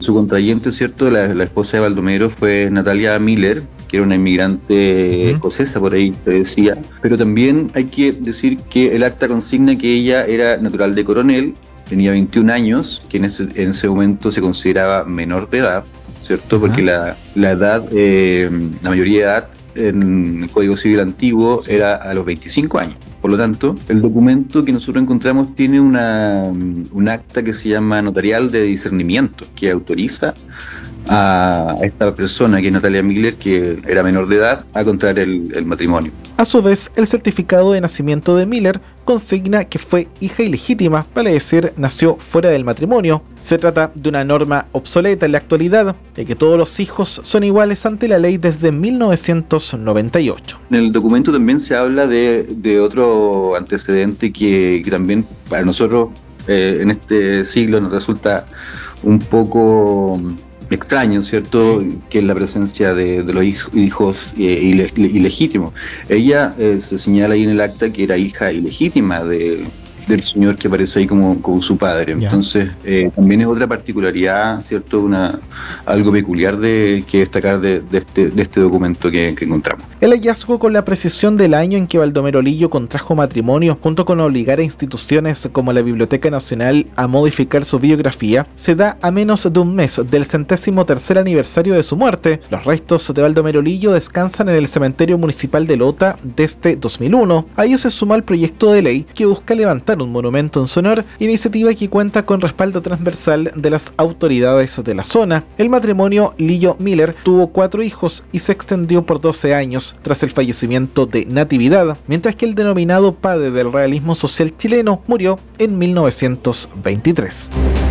Su contrayente, ¿cierto? La esposa de Baldomero fue Natalia Miller, que era una inmigrante escocesa, por ahí se decía. Pero también hay que decir que el acta consigna que ella era natural de Coronel, tenía 21 años, que en ese momento se consideraba menor de edad, ¿cierto? Porque la edad, la mayoría de edad en el Código Civil antiguo era a los 25 años. Por lo tanto, el documento que nosotros encontramos tiene un acta que se llama notarial de discernimiento, que autoriza a esta persona, que es Natalia Miller, que era menor de edad, a contraer el matrimonio. A su vez, el certificado de nacimiento de Miller consigna que fue hija ilegítima, vale decir, nació fuera del matrimonio. Se trata de una norma obsoleta en la actualidad, ya que todos los hijos son iguales ante la ley desde 1998. En el documento también se habla de otro antecedente que también para nosotros en este siglo nos resulta un poco extraño, ¿cierto? Que es la presencia de los hijos ilegítimos. Ella se señala ahí en el acta que era hija ilegítima del señor que aparece ahí como su padre. Entonces, también es otra particularidad, ¿cierto? Algo peculiar que destacar de este documento que encontramos. El hallazgo, con la precisión del año en que Baldomero Lillo contrajo matrimonio, junto con obligar a instituciones como la Biblioteca Nacional a modificar su biografía, se da a menos de un mes del 103º aniversario de su muerte. Los restos de Baldomero Lillo descansan en el cementerio municipal de Lota desde 2001. A ello se suma el proyecto de ley que busca levantar un monumento en su honor, iniciativa que cuenta con respaldo transversal de las autoridades de la zona. El matrimonio Lillo-Miller tuvo 4 hijos y se extendió por 12 años tras el fallecimiento de Natividad, mientras que el denominado padre del realismo social chileno murió en 1923.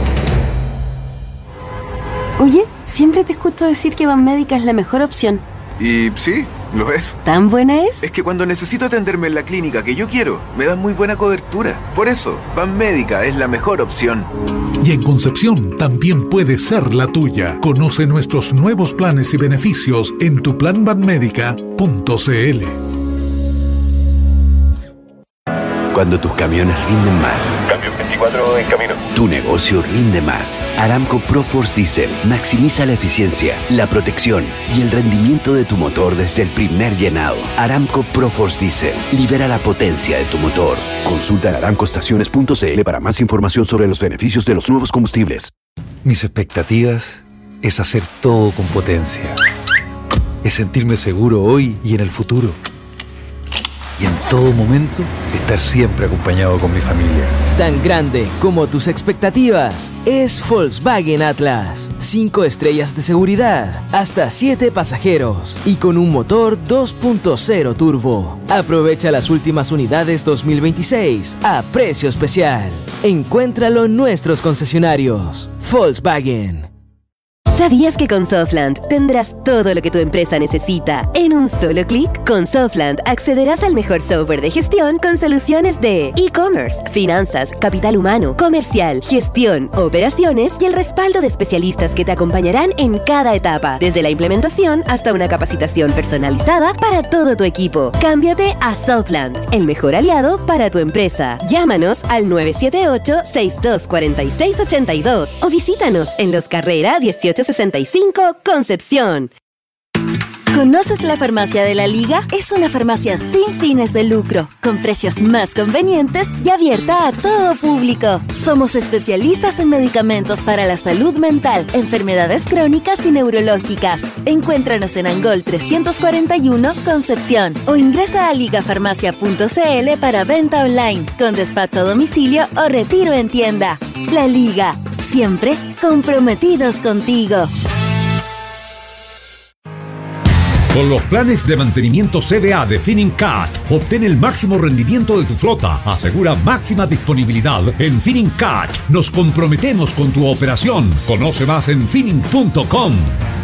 Oye, siempre te escucho decir que Banmédica es la mejor opción. Y sí, lo es. ¿Tan buena es? Es que cuando necesito atenderme en la clínica que yo quiero, me dan muy buena cobertura. Por eso, Banmédica es la mejor opción. Y en Concepción también puede ser la tuya. Conoce nuestros nuevos planes y beneficios en tuplanbanmedica.cl. Cuando tus camiones rinden más. Cambio 24 en camino. Tu negocio rinde más. Aramco ProForce Diesel maximiza la eficiencia, la protección y el rendimiento de tu motor desde el primer llenado. Aramco ProForce Diesel libera la potencia de tu motor. Consulta en aramcoestaciones.cl para más información sobre los beneficios de los nuevos combustibles. Mis expectativas es hacer todo con potencia. Es sentirme seguro hoy y en el futuro. Y en todo momento, estar siempre acompañado con mi familia. Tan grande como tus expectativas es Volkswagen Atlas. 5 estrellas de seguridad, hasta 7 pasajeros y con un motor 2.0 turbo. Aprovecha las últimas unidades 2026 a precio especial. Encuéntralo en nuestros concesionarios. Volkswagen. ¿Sabías que con Softland tendrás todo lo que tu empresa necesita en un solo clic? Con Softland accederás al mejor software de gestión con soluciones de e-commerce, finanzas, capital humano, comercial, gestión, operaciones y el respaldo de especialistas que te acompañarán en cada etapa, desde la implementación hasta una capacitación personalizada para todo tu equipo. Cámbiate a Softland, el mejor aliado para tu empresa. Llámanos al 978-624682 o visítanos en Los Carrera 1865, Concepción. ¿Conoces la Farmacia de la Liga? Es una farmacia sin fines de lucro, con precios más convenientes y abierta a todo público. Somos especialistas en medicamentos para la salud mental, enfermedades crónicas y neurológicas. Encuéntranos en Angol 341, Concepción, o ingresa a ligafarmacia.cl para venta online, con despacho a domicilio o retiro en tienda. La Liga, siempre comprometidos contigo. Con los planes de mantenimiento CDA de Finincat, obtén el máximo rendimiento de tu flota. Asegura máxima disponibilidad. En Finincat nos comprometemos con tu operación. Conoce más en finin.com.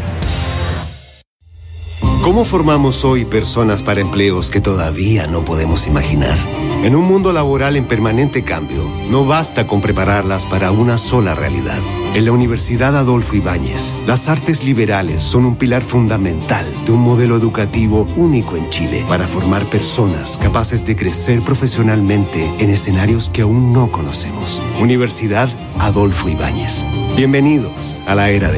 ¿Cómo formamos hoy personas para empleos que todavía no podemos imaginar? En un mundo laboral en permanente cambio, no basta con prepararlas para una sola realidad. En la Universidad Adolfo Ibáñez, las artes liberales son un pilar fundamental de un modelo educativo único en Chile para formar personas capaces de crecer profesionalmente en escenarios que aún no conocemos. Universidad Adolfo Ibáñez. Bienvenidos a la era de